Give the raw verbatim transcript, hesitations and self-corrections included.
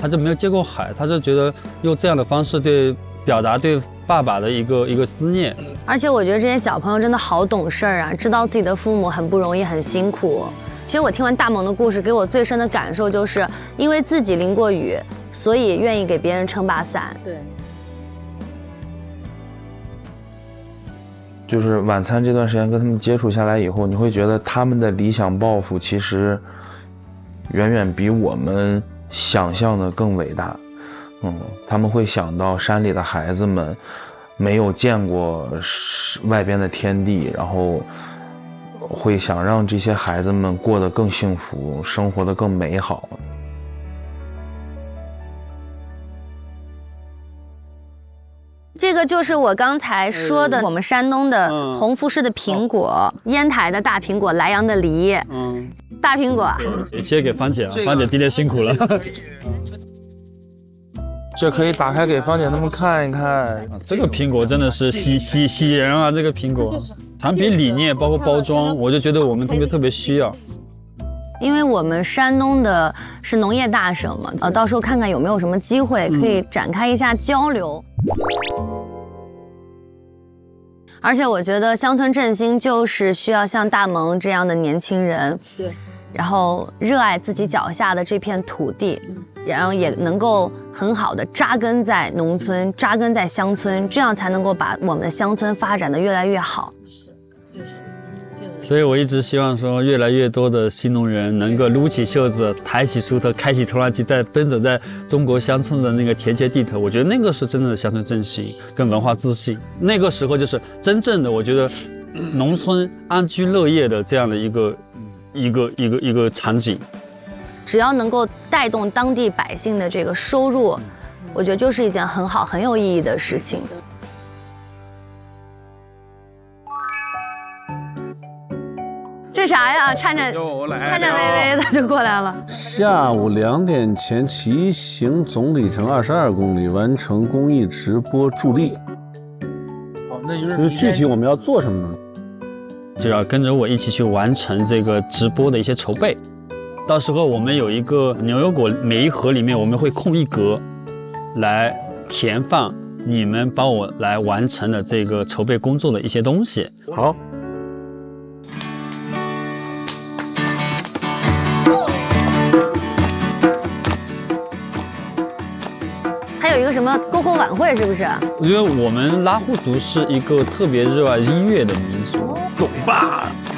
他就没有见过海，他就觉得用这样的方式对表达对爸爸的一个一个思念。 而且我觉得这些小朋友真的好懂事儿啊，知道自己的父母很不容易，很辛苦。其实我听完大萌的故事，给我最深的感受就是，因为自己淋过雨，所以愿意给别人撑把伞。 对。 就是晚餐这段时间跟他们接触下来以后，你会觉得他们的理想抱负其实远远比我们想象的更伟大。嗯，他们会想到山里的孩子们没有见过外边的天地，然后会想让这些孩子们过得更幸福，生活得更美好。 这个就是我刚才说的，我们山东的红富士的苹果，烟台的大苹果，莱阳的梨。嗯，大苹果。 先给芳姐啊，芳姐今天辛苦了。 这可以打开给芳姐他们看一看。 这个苹果真的是喜喜喜人啊！这个苹果，产品理念包括包装，我就觉得我们特别特别需要。 因为我们山东的是农业大省嘛，呃，到时候看看有没有什么机会可以展开一下交流。而且我觉得乡村振兴就是需要像大萌这样的年轻人，对，然后热爱自己脚下的这片土地，然后也能够很好的扎根在农村，扎根在乡村，这样才能够把我们的乡村发展的越来越好。 所以我一直希望说，越来越多的新农人能够撸起袖子，抬起锄头，开启拖拉机，在奔走在中国乡村的那个田间地头。我觉得那个是真正的乡村振兴跟文化自信。那个时候就是真正的，我觉得农村安居乐业的这样的一个一个一个一个场景。 只要能够带动当地百姓的这个收入，我觉得就是一件很好、很有意义的事情。这啥呀？颤颤颤颤巍巍的就过来了。 下午两点前骑行总里程二十二公里，完成公益直播助力。 哦，那就是就是具体我们要做什么呢？ 就要跟着我一起去完成这个直播的一些筹备。到时候我们有一个牛油果，每一盒里面我们会空一格，来填放你们帮我来完成的这个筹备工作的一些东西。 好。 还有一个什么篝火晚会，是不是？ 我觉得我们拉祜族是一个特别热爱音乐的民族。 走吧。